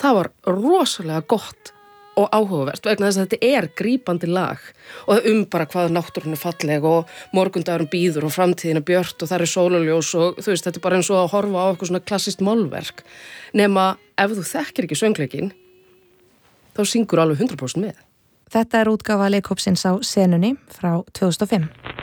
það var rosalega gott og áhugavert vegna þess að þetta grípandi lag og bara hvað náttúrun falleg og morgundagurinn bíður og framtíðin björt og það sólarljós og þú veist, þetta bara eins og að horfa á eitthvað svona klassist málverk nema ef þú þekkir ekki söngleikinn þá syngur alveg 100% með. Þetta útgáfa leikhópsins á Senunni frá 2005.